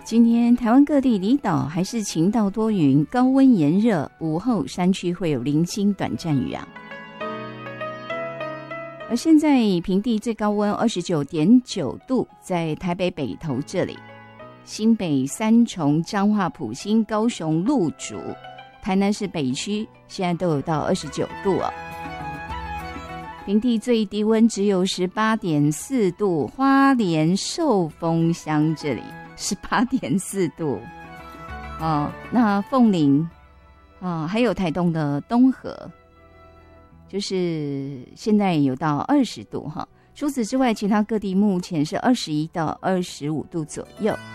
今天台湾各地离岛还是晴到多云，高温炎热，午后山区会有零星短暂雨啊。而现在平地最高温 29.9 度，在台北北投这里，新北三重、彰化埔心、高雄鹿竹、台南市北区现在都有到29度哦。平地最低温只有 18.4 度，花莲寿丰乡这里 18.4 度哦。那凤林还有台东的东河，就是现在有到20度哈。除此之外，其他各地目前是21到25度左右。